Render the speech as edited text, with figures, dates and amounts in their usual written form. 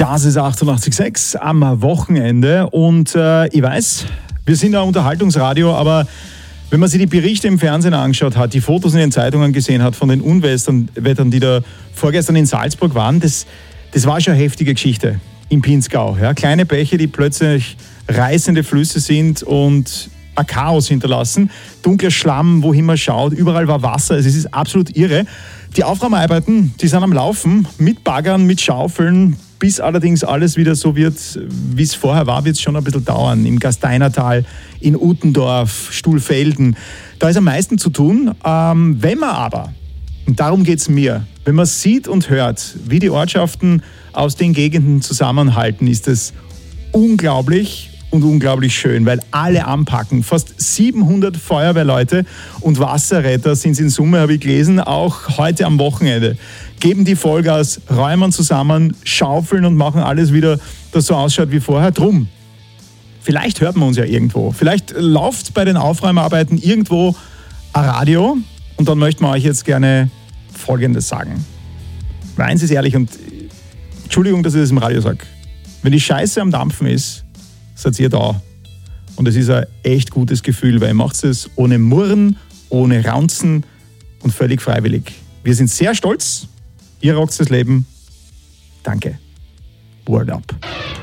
Das ist 88.6 am Wochenende und ich weiß, wir sind ein Unterhaltungsradio, aber wenn man sich die Berichte im Fernsehen angeschaut hat, die Fotos in den Zeitungen gesehen hat von den Unwettern, die da vorgestern in Salzburg waren, das war schon eine heftige Geschichte im Pinzgau. Ja? Kleine Bäche, die plötzlich reißende Flüsse sind und ein Chaos hinterlassen. Dunkler Schlamm, wohin man schaut, überall war Wasser, es ist absolut irre. Die Aufräumarbeiten, die sind am Laufen, mit Baggern, mit Schaufeln. Bis allerdings alles wieder so wird, wie es vorher war, wird es schon ein bisschen dauern. Im Gasteinertal, in Utendorf, Stuhlfelden. Da ist am meisten zu tun. Wenn man aber, und darum geht es mir, wenn man sieht und hört, wie die Ortschaften aus den Gegenden zusammenhalten, ist es unglaublich und unglaublich schön, weil alle anpacken. Fast 700 Feuerwehrleute und Wasserretter sind es in Summe, habe ich gelesen, auch heute am Wochenende. Geben die Vollgas, räumen zusammen, schaufeln und machen alles wieder, das so ausschaut wie vorher. Drum, vielleicht hört man uns ja irgendwo. Vielleicht läuft bei den Aufräumarbeiten irgendwo ein Radio und dann möchten wir euch jetzt gerne Folgendes sagen. Weil eins ist ehrlich und Entschuldigung, dass ich das im Radio sage. Wenn die Scheiße am Dampfen ist, seid ihr da. Und es ist ein echt gutes Gefühl, weil ihr macht es ohne Murren, ohne Raunzen und völlig freiwillig. Wir sind sehr stolz. Ihr rockt das Leben. Danke. Word up.